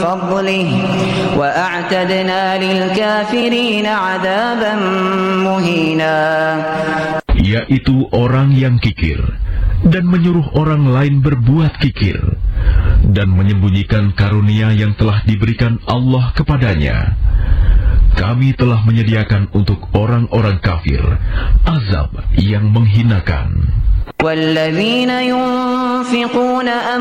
فضله وأعتدنا للكافرين عذابا مهينا. Yaitu orang yang kikir dan menyuruh orang lain berbuat kikir dan menyembunyikan karunia yang telah diberikan Allah kepadanya. Kami telah menyediakan untuk orang-orang kafir azab yang menghinakan. وَالَّذِينَ يُنْفِقُونَ